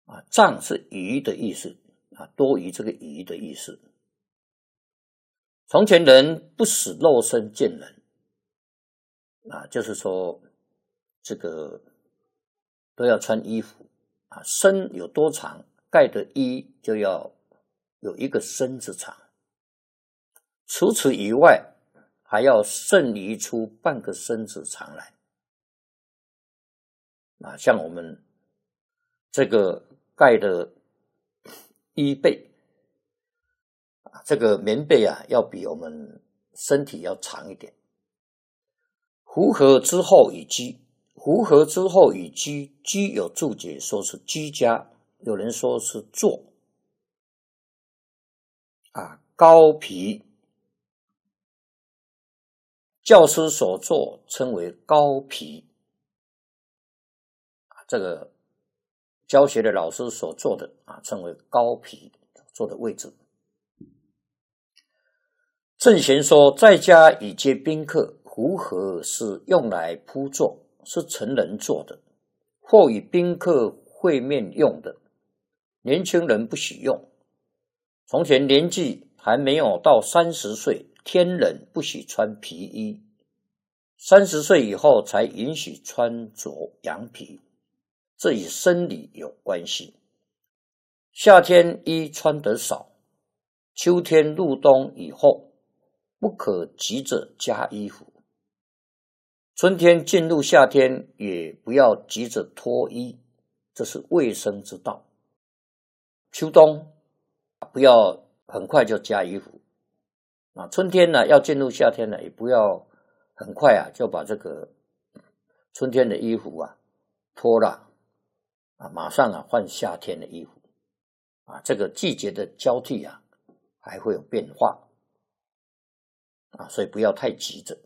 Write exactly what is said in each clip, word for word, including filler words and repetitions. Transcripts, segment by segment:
啊，障是余的意思啊，多余这个余的意思。从前人不使肉身见人啊，就是说这个都要穿衣服啊，身有多长，盖的衣就要有一个身子长。除此以外，还要剩余出半个身子长来。啊，像我们这个盖的衣被啊，这个棉被啊，要比我们身体要长一点。符合之后以居，符合之后以居，居有注解说是居家，有人说是坐。啊，高皮，教师所坐称为高皮。这个教学的老师所坐的啊，称为高皮坐的位置。正贤说，在家以接宾客，符合是用来铺座，是成人坐的，或与宾客会面用的。年轻人不许用。从前年纪还没有到三十岁，天冷不许穿皮衣，三十岁以后才允许穿着羊皮，这与生理有关系。夏天衣穿得少，秋天入冬以后不可急着加衣服，春天进入夏天也不要急着脱衣，这是卫生之道。秋冬不要很快就加衣服啊，春天呢要进入夏天呢，也不要很快啊就把这个春天的衣服啊脱了啊，马上啊换夏天的衣服啊，这个季节的交替啊还会有变化啊，所以不要太急着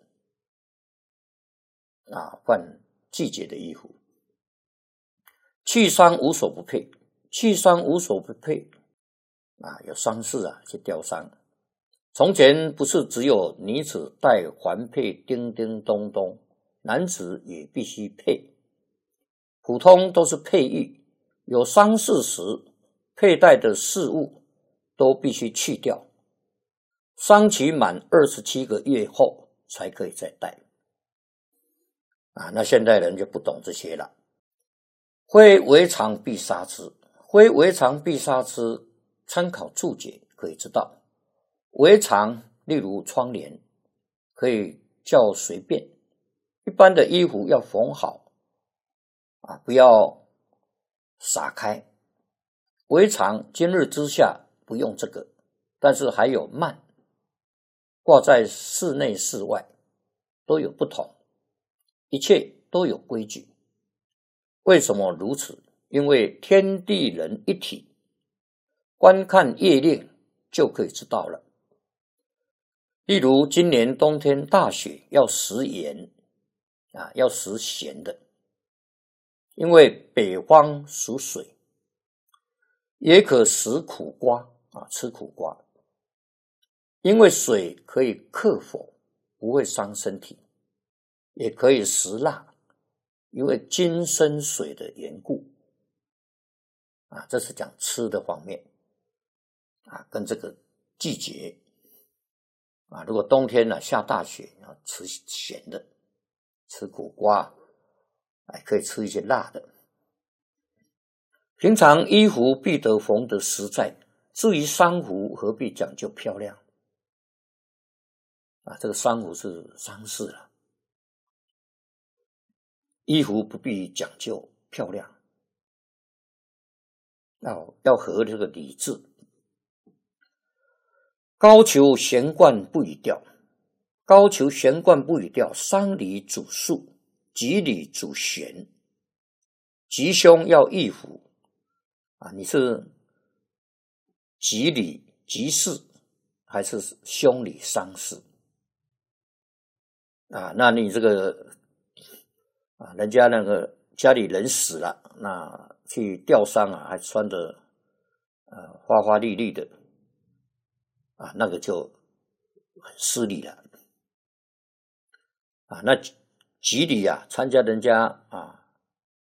啊换季节的衣服。去伤无所不配，去伤无所不配啊，有丧事啊去吊丧。从前不是只有女子戴环佩叮叮咚咚，男子也必须佩，普通都是佩玉，有丧事时佩戴的饰物都必须去掉，丧期满二十七个月后才可以再戴啊。那现代人就不懂这些了。非为常必杀之，非为常必杀之，参考注解可以知道。为常例如窗帘可以较随便，一般的衣服要缝好啊，不要撒开。为常今日之下不用这个，但是还有幔挂在室内室外都有不同，一切都有规矩。为什么如此？因为天地人一体，观看业令就可以知道了。例如今年冬天大雪要食盐啊，要食咸的，因为北方属水，也可食苦瓜啊，吃苦瓜，因为水可以克火，不会伤身体，也可以食辣，因为金生水的缘故啊，这是讲吃的方面啊，跟这个季节啊，如果冬天呢、啊、下大雪，要吃咸的，吃苦瓜，还可以吃一些辣的。平常衣服必得缝得实在，至于丧服何必讲究漂亮啊？这个丧服是丧事了，衣服不必讲究漂亮，要要合这个礼制。高俅悬冠不与调，高俅悬冠不与调，丧礼主肃，吉礼主悬。吉凶要义服啊，你是吉礼吉事还是凶礼丧事啊？那你这个啊，人家那个家里人死了，那去吊丧啊，还穿的呃花花绿绿的啊，那个就很失礼了啊。那吉礼啊，参加人家啊